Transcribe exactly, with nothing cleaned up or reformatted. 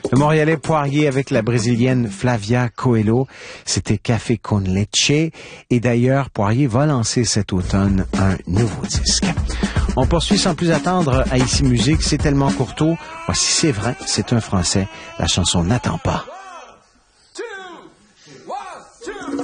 Le Montréalais Poirier avec la Brésilienne Flavia Coelho, c'était Café con Leche. Et d'ailleurs, Poirier va lancer cet automne un nouveau disque. On poursuit sans plus attendre à Ici Musique, c'est tellement courteau. Voici C'est vrai, c'est un Français. La chanson N'attend pas.